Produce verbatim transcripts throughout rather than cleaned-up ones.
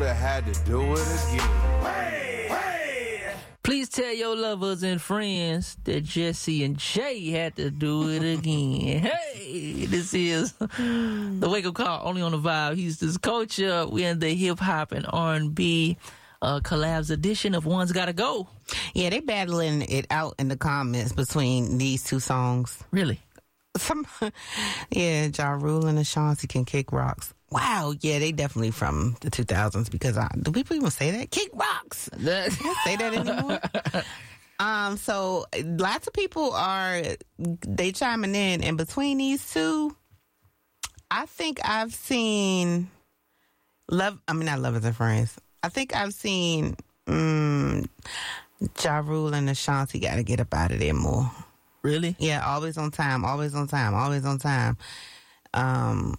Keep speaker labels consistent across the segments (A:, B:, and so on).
A: have had to do it again.
B: Hey, hey.
C: Please tell your lovers and friends that Jesse and Jay had to do it again. Hey, this is the Wake Up Call only on the Vibe. Houston's Culture. We're in the hip hop and R and B uh, collabs edition of One's Gotta Go.
D: Yeah, they battling it out in the comments between these two songs.
C: Really?
D: Some, yeah, Ja Rule and Ashanti can kick rocks. Wow, yeah, they definitely from the two thousands because I, do people even say that? Kick rocks. They don't say that anymore. um, so lots of people are they chiming in, and between these two, I think I've seen love. I mean, not Lovers and Friends. I think I've seen um, Ja Rule and Ashanti got to get up out of there more.
C: Really?
D: Yeah, always on time, always on time, always on time. Um,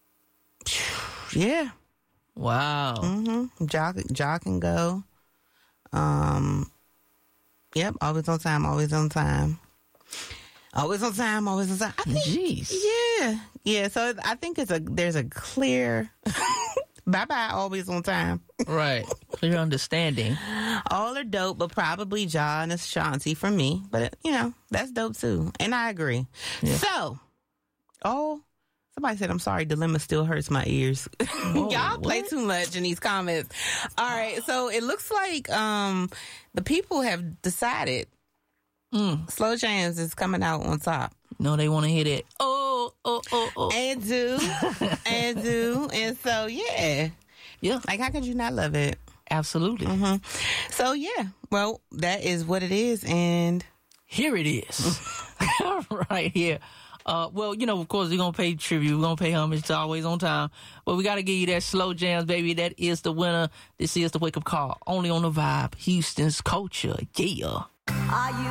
D: yeah.
C: Wow.
D: Mm-hmm. Ja, Ja can go. Um, yep, always on time, always on time. Always on time, always on time. I think,
C: Jeez.
D: Yeah. Yeah, so I think it's a there's a clear bye-bye, always on time.
C: Right. Clear understanding.
D: All are dope, but probably Ja and Ashanti for me. But, you know, that's dope too. And I agree. Yeah. So, oh, somebody said, I'm sorry, Dilemma still hurts my ears.
C: Whoa,
D: Y'all play
C: what?
D: too much in these comments. All right, so it looks like um, the people have decided mm. Slow Jams is coming out on top.
C: No, they want to hear that. Oh, oh, oh, oh.
D: And do. and do. And so, yeah.
C: Yeah.
D: Like, how could you not love it?
C: Absolutely.
D: Mm-hmm. So, yeah. Well, that is what it is. And
C: here it is. Right here. Uh, well, you know, of course, we're going to pay tribute. We're going to pay homage to Always on Time. But we got to give you that Slow Jams, baby. That is the winner. This is the Wake Up Call. Only on the Vibe. Houston's Culture. Yeah.
E: Are you